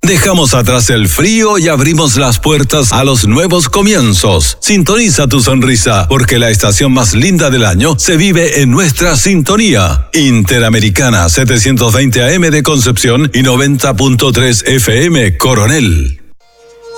Dejamos atrás el frío y abrimos las puertas a los nuevos comienzos. Sintoniza tu sonrisa, porque la estación más linda del año se vive en nuestra sintonía. Interamericana 720 AM de Concepción y 90.3 FM Coronel.